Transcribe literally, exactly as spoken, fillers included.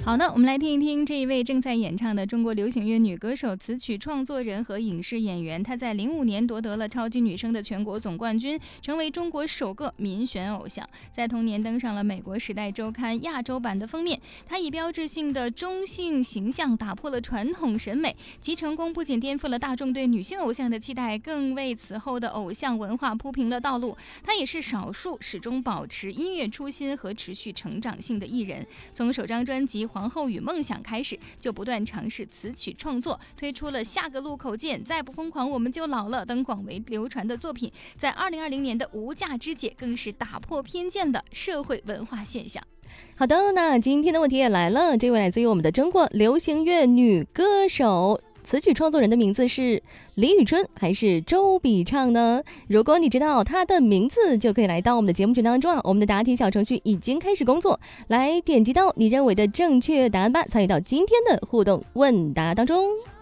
好的，我们来听一听这一位正在演唱的中国流行乐女歌手、词曲创作人和影视演员。她在零五年夺得了超级女声的全国总冠军，成为中国首个民选偶像。在同年登上了美国《时代周刊》亚洲版的封面。她以标志性的中性形象打破了传统审美，其成功不仅颠覆了大众对女性偶像的期待，更为此后的偶像文化铺平了道路。她也是少数始终保持音乐初心和持续成长性的艺人。从首张专辑《皇后与梦想》开始，就不断尝试词曲创作，推出了《下个路口见》、《再不疯狂我们就老了》等广为流传的作品。在二零二零年的《无价之姐》更是打破偏见的社会文化现象。 好的，那今天的问题也来了，这位来自于我们的中国流行乐女歌手，词曲创作人的名字是李宇春还是周笔畅呢？如果你知道她的名字，就可以来到我们的节目群当中啊，我们的答题小程序已经开始工作，来点击到你认为的正确答案吧，参与到今天的互动问答当中。